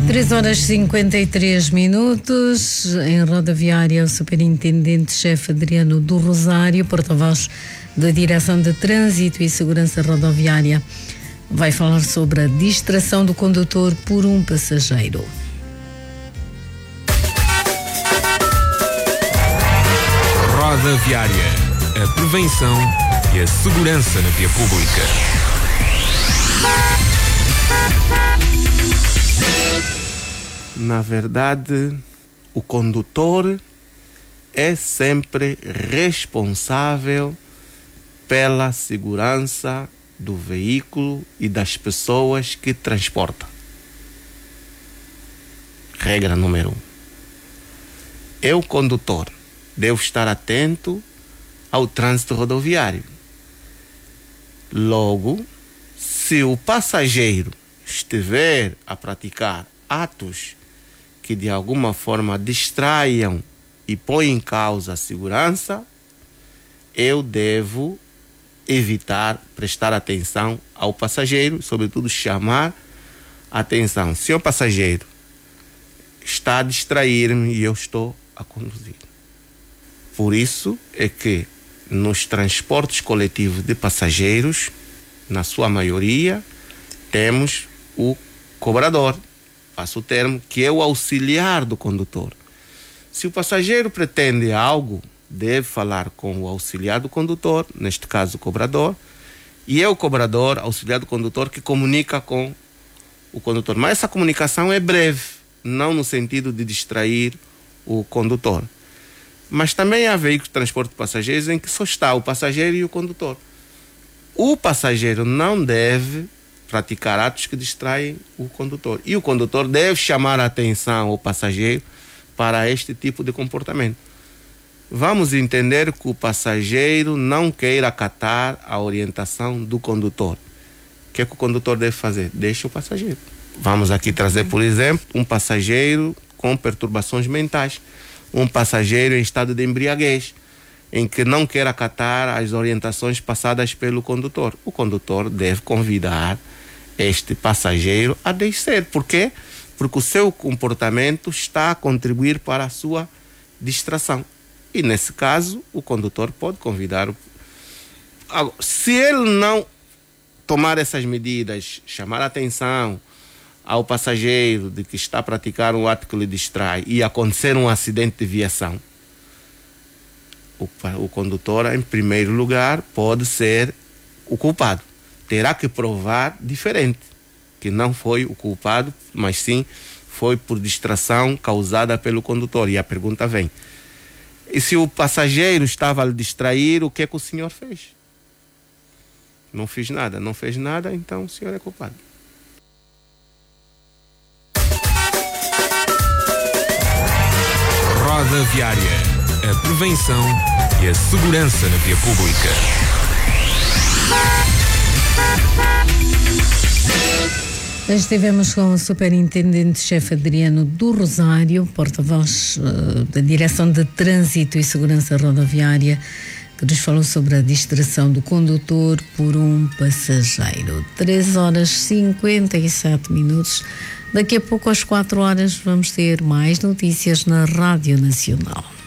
3h53. Em rodoviária, o superintendente-chefe Adriano do Rosário, porta-voz da Direção de Trânsito e Segurança Rodoviária, vai falar sobre a distração do condutor por um passageiro. Roda Viária, a prevenção e a segurança na via pública. Na verdade, o condutor é sempre responsável pela segurança do veículo e das pessoas que transporta. Regra número 1. Eu, condutor, devo estar atento ao trânsito rodoviário. Logo, se o passageiro estiver a praticar atos que de alguma forma distraiam e põem em causa a segurança, eu devo evitar prestar atenção ao passageiro, sobretudo chamar atenção. Se o passageiro está a distrair-me e eu estou a conduzir. Por isso é que nos transportes coletivos de passageiros, na sua maioria, temos o cobrador, passo o termo, que é o auxiliar do condutor. Se o passageiro pretende algo, deve falar com o auxiliar do condutor, neste caso o cobrador, e é o cobrador, auxiliar do condutor, que comunica com o condutor. Mas essa comunicação é breve, não no sentido de distrair o condutor. Mas também há veículos de transporte de passageiros em que só está o passageiro e o condutor. O passageiro não deve praticar atos que distraem o condutor. E o condutor deve chamar a atenção ao passageiro para este tipo de comportamento. Vamos entender que o passageiro não queira acatar a orientação do condutor. O que é que o condutor deve fazer? Deixa o passageiro. Vamos aqui trazer, por exemplo, um passageiro com perturbações mentais. Um passageiro em estado de embriaguez, em que não quer acatar as orientações passadas pelo condutor. O condutor deve convidar este passageiro a descer. Por quê? Porque o seu comportamento está a contribuir para a sua distração. E nesse caso, o condutor pode convidar. Se ele não tomar essas medidas, chamar a atenção ao passageiro de que está a praticar um ato que lhe distrai e acontecer um acidente de viação, o condutor, em primeiro lugar, pode ser o culpado. Terá que provar diferente, que não foi o culpado, mas sim foi por distração causada pelo condutor. E a pergunta vem: e se o passageiro estava a lhe distrair, o que é que o senhor fez? Não fiz nada. Não fez nada, então o senhor é culpado. Roda Viária, a prevenção e a segurança na via pública. Estivemos com o superintendente-chefe Adriano do Rosário, porta-voz da Direção de Trânsito e Segurança Rodoviária, que nos falou sobre a distração do condutor por um passageiro. 3h57. Daqui a pouco, às 4h, vamos ter mais notícias na Rádio Nacional.